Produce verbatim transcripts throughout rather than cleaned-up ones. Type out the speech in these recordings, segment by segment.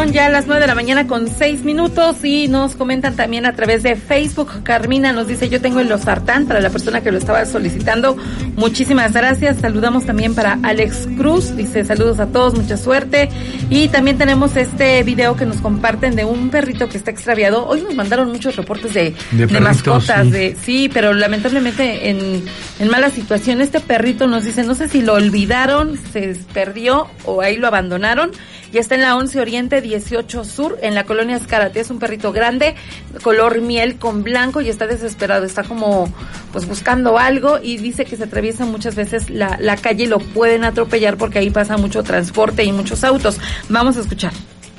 Son ya las nueve de la mañana con seis minutos y nos comentan también a través de Facebook. Carmina nos dice, yo tengo el losartán para la persona que lo estaba solicitando. Muchísimas gracias. Saludamos también para Alex Cruz. Dice, saludos a todos, mucha suerte. Y también tenemos este video que nos comparten de un perrito que está extraviado. Hoy nos mandaron muchos reportes de, de, de mascotas. Sí. De, sí, pero lamentablemente en, en mala situación. Este perrito nos dice, no sé si lo olvidaron, se perdió o ahí lo abandonaron. Y está en la once Oriente dieciocho Sur, en la colonia Escárate. Es un perrito grande, color miel con blanco, y está desesperado, está como pues buscando algo, y dice que se atraviesa muchas veces la, la calle y lo pueden atropellar porque ahí pasa mucho transporte y muchos autos. Vamos a escuchar.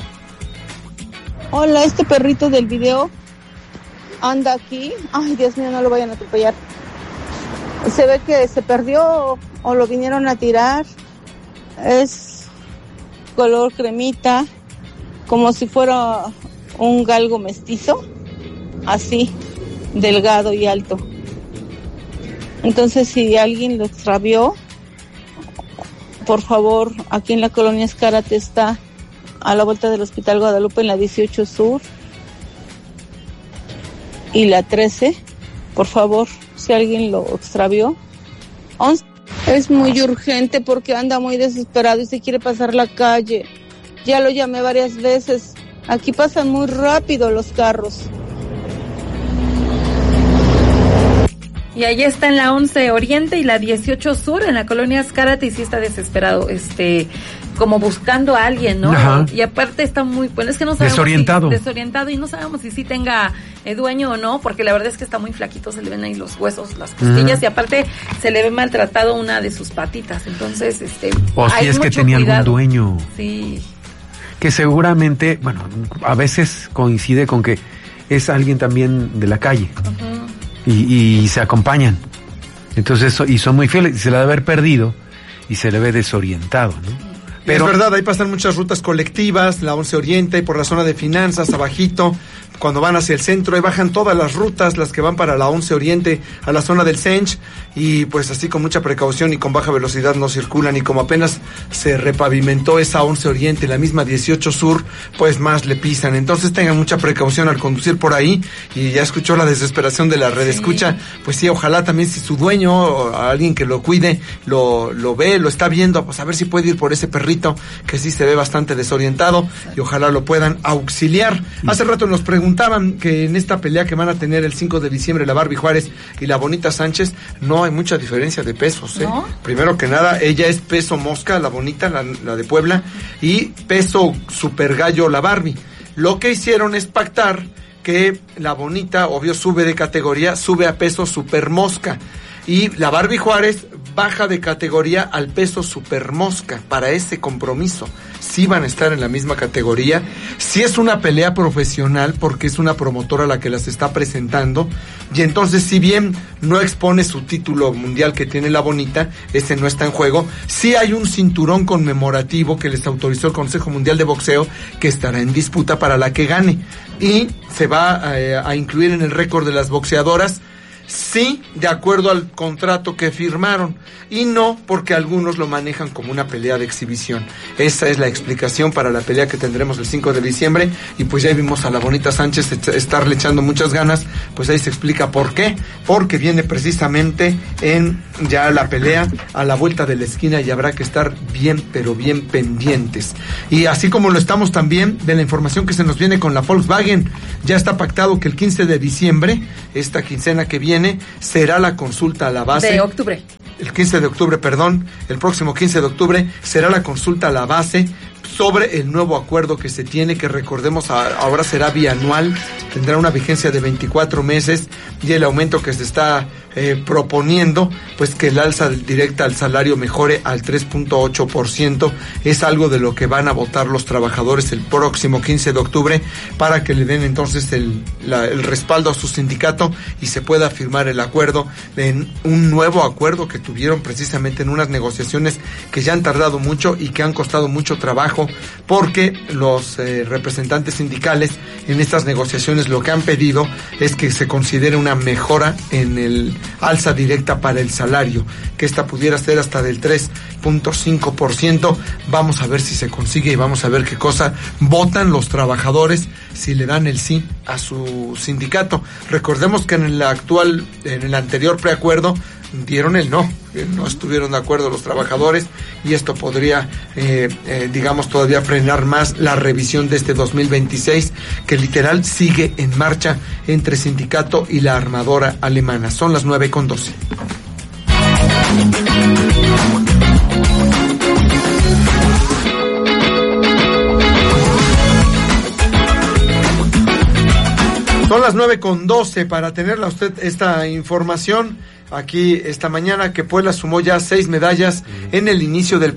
Hola, este perrito del video anda aquí. Ay, Dios mío, no lo vayan a atropellar. Se ve que se perdió o lo vinieron a tirar. Es color cremita, como si fuera un galgo mestizo, así, delgado y alto. Entonces, si alguien lo extravió, por favor, aquí en la colonia Escárate está a la vuelta del Hospital Guadalupe, en la dieciocho Sur y la trece, por favor, si alguien lo extravió. once Es muy urgente porque anda muy desesperado y se quiere pasar la calle. Ya lo llamé varias veces. Aquí pasan muy rápido los carros. Y ahí está en la once Oriente y la dieciocho Sur, en la colonia Escárate, y sí está desesperado, este, como buscando a alguien, ¿no? Ajá. Y aparte está muy, bueno, es que no sabemos desorientado. Si, desorientado, y no sabemos si sí tenga eh, dueño o no, porque la verdad es que está muy flaquito, se le ven ahí los huesos, las costillas, uh-huh. Y aparte se le ve maltratado una de sus patitas, entonces, este, o si es que tenía cuidado. Algún dueño. Sí. Que seguramente, bueno, a veces coincide con que es alguien también de la calle. Uh-huh. Y, y se acompañan, entonces y son muy fieles, y se la debe haber perdido y se le ve desorientado, ¿no? Pero es verdad, ahí pasan muchas rutas colectivas, la once Oriente, y por la zona de finanzas, abajito, cuando van hacia el centro, ahí bajan todas las rutas, las que van para la once Oriente, a la zona del Sench, y pues así con mucha precaución y con baja velocidad no circulan, y como apenas se repavimentó esa once Oriente, la misma dieciocho Sur, pues más le pisan. Entonces tengan mucha precaución al conducir por ahí, y ya escuchó la desesperación de la red, sí. Escucha, pues sí, ojalá también si su dueño o alguien que lo cuide, lo, lo ve, lo está viendo, pues a ver si puede ir por ese perrito, que sí se ve bastante desorientado, y ojalá lo puedan auxiliar. Hace rato nos preguntaban que en esta pelea que van a tener el cinco de diciembre la Barbie Juárez y la Bonita Sánchez, no hay mucha diferencia de pesos, ¿eh? ¿No? Primero que nada, ella es peso mosca, la Bonita, la, la de Puebla, y peso super gallo, la Barbie. Lo que hicieron es pactar que la Bonita, obvio, sube de categoría, sube a peso super mosca, y la Barbie Juárez baja de categoría al peso super mosca. Para ese compromiso sí van a estar en la misma categoría. Sí es una pelea profesional porque es una promotora la que las está presentando, y entonces si bien no expone su título mundial que tiene la Bonita, ese no está en juego. Sí hay un cinturón conmemorativo que les autorizó el Consejo Mundial de Boxeo, que estará en disputa para la que gane, y se va eh, a incluir en el récord de las boxeadoras. Sí, de acuerdo al contrato que firmaron, y no porque algunos lo manejan como una pelea de exhibición. Esa es la explicación para la pelea que tendremos el cinco de diciembre, y pues ya vimos a la Bonita Sánchez estarle echando muchas ganas, pues ahí se explica por qué, porque viene precisamente en ya la pelea a la vuelta de la esquina, y habrá que estar bien, pero bien pendientes. Y así como lo estamos también de la información que se nos viene con la Volkswagen, ya está pactado que el quince de diciembre, esta quincena que viene, será la consulta a la base. De octubre. El quince de octubre, perdón, el próximo quince de octubre será la consulta a la base sobre el nuevo acuerdo que se tiene, que recordemos ahora será bianual, tendrá una vigencia de veinticuatro meses, y el aumento que se está eh, proponiendo, pues que el alza directa al salario mejore al tres punto ocho por ciento, es algo de lo que van a votar los trabajadores el próximo quince de octubre, para que le den entonces el, la, el respaldo a su sindicato y se pueda firmar el acuerdo, en un nuevo acuerdo que tuvieron precisamente en unas negociaciones que ya han tardado mucho y que han costado mucho trabajo, porque los eh, representantes sindicales en estas negociaciones lo que han pedido es que se considere una mejora en el alza directa para el salario, que esta pudiera ser hasta del tres punto cinco por ciento. Vamos a ver si se consigue y vamos a ver qué cosa votan los trabajadores si le dan el sí a su sindicato. Recordemos que en el actual, en el anterior preacuerdo, dieron el no, no estuvieron de acuerdo los trabajadores y esto podría, eh, eh, digamos, todavía frenar más la revisión de este dos mil veintiséis, que literal sigue en marcha entre sindicato y la armadora alemana. Son las nueve con doce. Son las nueve con doce. Para tenerla usted esta información aquí esta mañana, que Puebla sumó ya seis medallas en el inicio del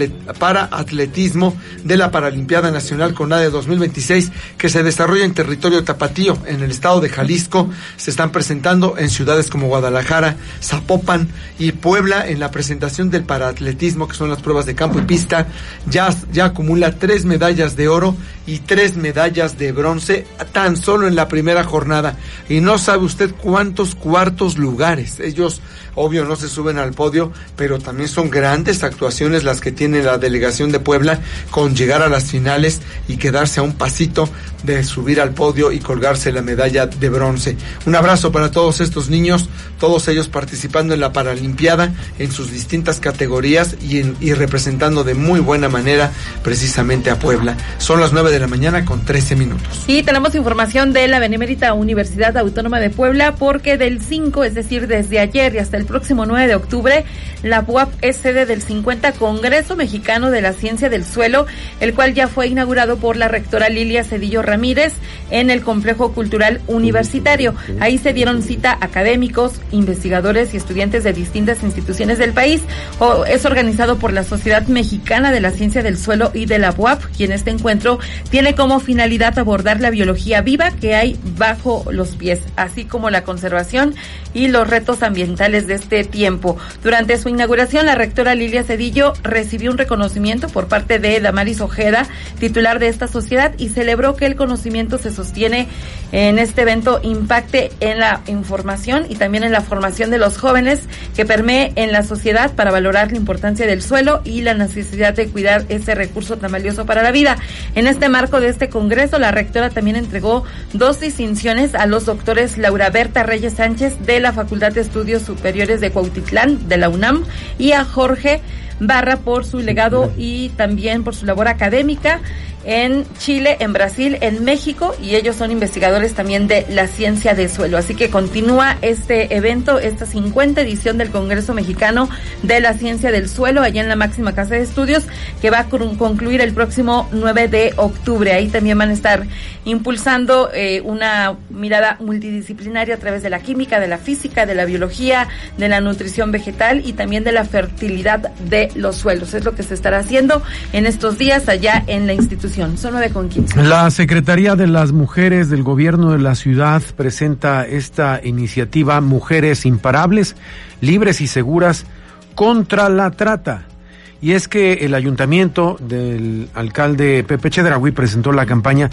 paraatletismo de la Paralimpiada Nacional CONADE dos mil veintiséis, que se desarrolla en territorio tapatío, en el estado de Jalisco. Se están presentando en ciudades como Guadalajara, Zapopan y Puebla. En la presentación del paraatletismo, que son las pruebas de campo y pista, ya, ya acumula tres medallas de oro y tres medallas de bronce tan solo en la primera jornada. Y no sabe usted cuántos cuartos lugares. Ellos, obvio, no se suben al podio, pero también son grandes actuaciones las que tiene la delegación de Puebla, con llegar a las finales y quedarse a un pasito de subir al podio y colgarse la medalla de bronce. Un abrazo para todos estos niños, todos ellos participando en la Paralimpiada en sus distintas categorías y, en, y representando de muy buena manera precisamente a Puebla. Son las nueve de la mañana con trece minutos. Y tenemos información de la Benemérita Universidad Autónoma de Puebla, porque del cinco, es decir, desde ayer y hasta el próximo nueve de octubre, la U A P es sede del cincuenta Congreso Mexicano de la Ciencia del Suelo, el cual ya fue inaugurado por la rectora Lilia Cedillo Ramírez en el Complejo Cultural Universitario. Ahí se dieron cita académicos, investigadores y estudiantes de distintas instituciones del país. O es organizado por la Sociedad Mexicana de la Ciencia del Suelo y de la U A P, quien este encuentro tiene como finalidad abordar la biología viva que hay bajo los pies, así como la conservación y los retos ambientales de este tiempo. Durante su inauguración, la rectora Lilia Cedillo recibió un reconocimiento por parte de Damaris Ojeda, titular de esta sociedad, y celebró que el conocimiento se sostiene en este evento impacte en la información y también en la formación de los jóvenes, que permee en la sociedad para valorar la importancia del suelo y la necesidad de cuidar ese recurso tan valioso para la vida. En este marco de este congreso, la rectora también entregó dos distinciones a los doctores Laura Berta Reyes Sánchez de la Facultad de Estudios Superiores de Cuautitlán de la UNAM y a Jorge Barra por su legado y también por su labor académica en Chile, en Brasil, en México, y ellos son investigadores también de la ciencia de suelo. Así que continúa este evento, esta cincuenta edición del Congreso Mexicano de la Ciencia del Suelo, allá en la máxima casa de estudios, que va a concluir el próximo nueve de octubre. Ahí también van a estar impulsando eh, una mirada multidisciplinaria a través de la química, de la física, de la biología, de la nutrición vegetal y también de la fertilidad de los suelos. Es lo que se estará haciendo en estos días allá en la institución. Son nueve con quince. La Secretaría de las Mujeres del Gobierno de la Ciudad presenta esta iniciativa Mujeres Imparables, Libres y Seguras contra la Trata. Y es que el ayuntamiento del alcalde Pepe Chedraui presentó la campaña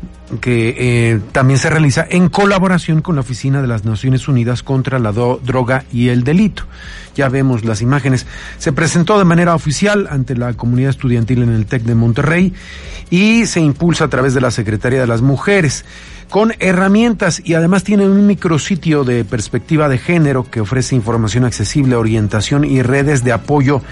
que eh, también se realiza en colaboración con la Oficina de las Naciones Unidas contra la do- Droga y el Delito. Ya vemos las imágenes. Se presentó de manera oficial ante la comunidad estudiantil en el TEC de Monterrey y se impulsa a través de la Secretaría de las Mujeres con herramientas, y además tiene un micrositio de perspectiva de género que ofrece información accesible, orientación y redes de apoyo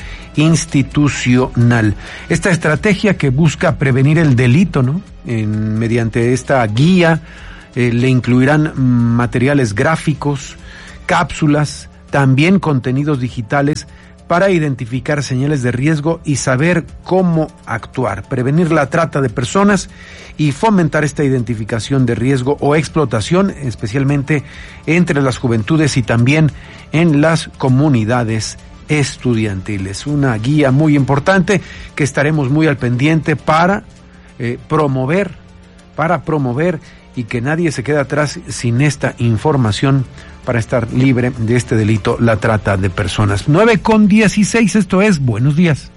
institucional. Esta estrategia que busca prevenir el delito, ¿no? En, mediante esta guía eh, le incluirán materiales gráficos, cápsulas, también contenidos digitales para identificar señales de riesgo y saber cómo actuar, prevenir la trata de personas y fomentar esta identificación de riesgo o explotación, especialmente entre las juventudes y también en las comunidades estudiantiles. Una guía muy importante que estaremos muy al pendiente para eh, promover, para promover y que nadie se quede atrás sin esta información para estar libre de este delito, la trata de personas. nueve con dieciséis, esto es Buenos Días.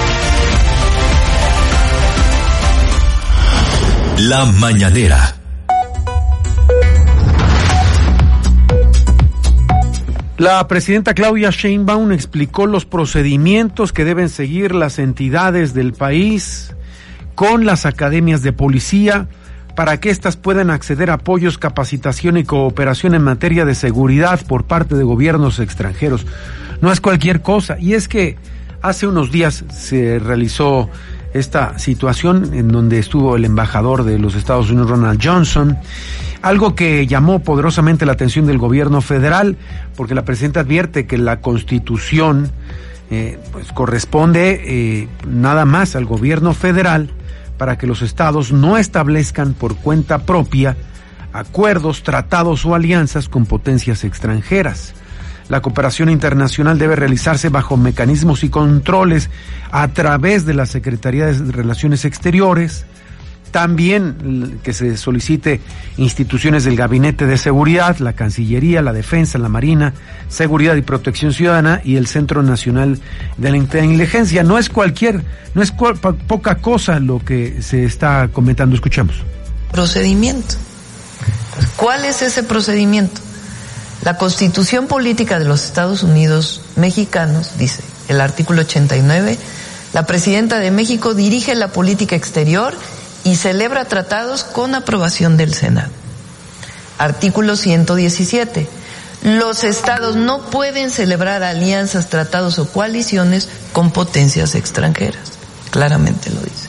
La Mañanera. La presidenta Claudia Sheinbaum explicó los procedimientos que deben seguir las entidades del país con las academias de policía para que éstas puedan acceder a apoyos, capacitación y cooperación en materia de seguridad por parte de gobiernos extranjeros. No es cualquier cosa, y es que hace unos días se realizó esta situación en donde estuvo el embajador de los Estados Unidos, Ronald Johnson, algo que llamó poderosamente la atención del gobierno federal, porque la presidenta advierte que la Constitución eh, pues corresponde eh, nada más al gobierno federal para que los estados no establezcan por cuenta propia acuerdos, tratados o alianzas con potencias extranjeras. La cooperación internacional debe realizarse bajo mecanismos y controles a través de la Secretaría de Relaciones Exteriores. También que se solicite instituciones del Gabinete de Seguridad, la Cancillería, la Defensa, la Marina, Seguridad y Protección Ciudadana y el Centro Nacional de la Inteligencia. No es cualquier, no es cual, poca cosa lo que se está comentando. Escuchemos. Procedimiento. ¿Cuál es ese procedimiento? La Constitución Política de los Estados Unidos Mexicanos dice, el artículo ochenta y nueve, la Presidenta de México dirige la política exterior y celebra tratados con aprobación del Senado. Artículo ciento diecisiete. Los estados no pueden celebrar alianzas, tratados o coaliciones con potencias extranjeras. Claramente lo dice.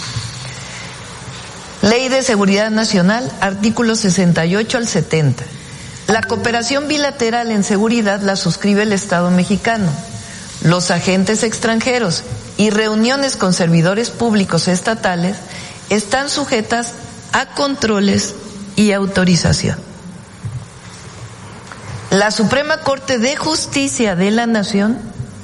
Ley de Seguridad Nacional, artículos sesenta y ocho al setenta. La cooperación bilateral en seguridad la suscribe el Estado mexicano. Los agentes extranjeros y reuniones con servidores públicos estatales están sujetas a controles y autorización. La Suprema Corte de Justicia de la Nación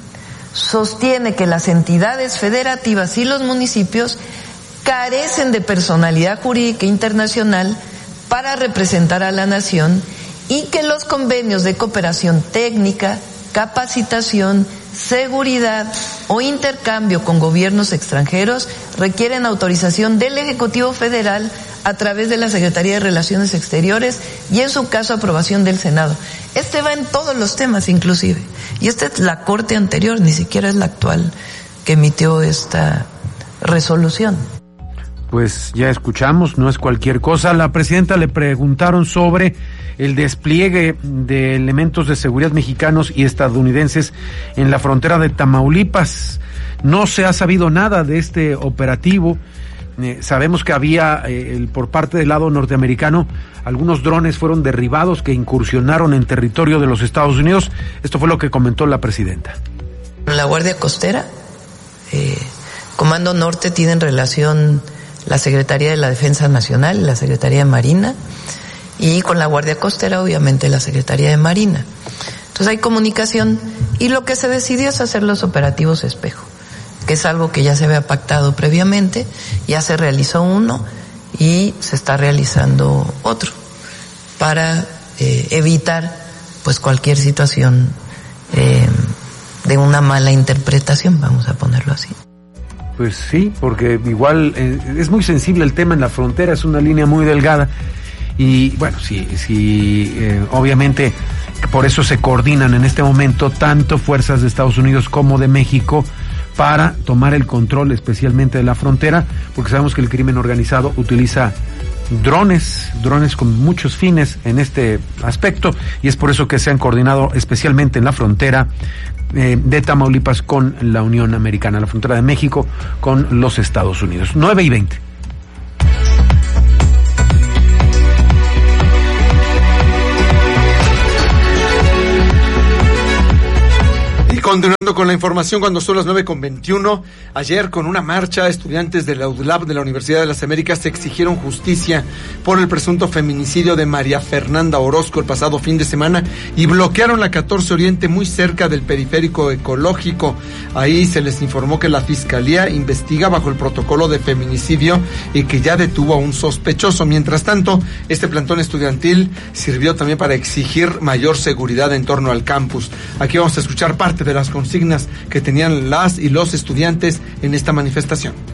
sostiene que las entidades federativas y los municipios carecen de personalidad jurídica internacional para representar a la nación y que los convenios de cooperación técnica, capacitación, seguridad o intercambio con gobiernos extranjeros requieren autorización del Ejecutivo Federal a través de la Secretaría de Relaciones Exteriores y en su caso aprobación del Senado. Este va en todos los temas inclusive, y esta es la Corte anterior, ni siquiera es la actual que emitió esta resolución. Pues ya escuchamos, no es cualquier cosa. A la presidenta le preguntaron sobre el despliegue de elementos de seguridad mexicanos y estadounidenses en la frontera de Tamaulipas. No se ha sabido nada de este operativo. Eh, sabemos que había, eh, el, por parte del lado norteamericano, algunos drones fueron derribados que incursionaron en territorio de los Estados Unidos. Esto fue lo que comentó la presidenta. La Guardia Costera, eh, Comando Norte, tienen relación la Secretaría de la Defensa Nacional y la Secretaría de Marina, y con la Guardia Costera obviamente la Secretaría de Marina. Entonces hay comunicación y lo que se decidió es hacer los operativos espejo, que es algo que ya se había pactado previamente, ya se realizó uno y se está realizando otro para eh, evitar pues cualquier situación eh, de una mala interpretación, vamos a ponerlo así. Pues sí, porque igual eh, es muy sensible el tema en la frontera, es una línea muy delgada y bueno, sí, sí, eh, obviamente por eso se coordinan en este momento tanto fuerzas de Estados Unidos como de México para tomar el control especialmente de la frontera, porque sabemos que el crimen organizado utiliza drones, drones con muchos fines en este aspecto, y es por eso que se han coordinado especialmente en la frontera eh, de Tamaulipas con la Unión Americana, la frontera de México con los Estados Unidos. nueve y veinte. Continuando con la información, cuando son las nueve con veintiuno, ayer con una marcha, estudiantes de la U D L A P de la Universidad de las Américas exigieron justicia por el presunto feminicidio de María Fernanda Orozco el pasado fin de semana y bloquearon la catorce Oriente muy cerca del periférico ecológico. Ahí se les informó que la Fiscalía investiga bajo el protocolo de feminicidio y que ya detuvo a un sospechoso. Mientras tanto, este plantón estudiantil sirvió también para exigir mayor seguridad en torno al campus. Aquí vamos a escuchar parte de las consignas que tenían las y los estudiantes en esta manifestación.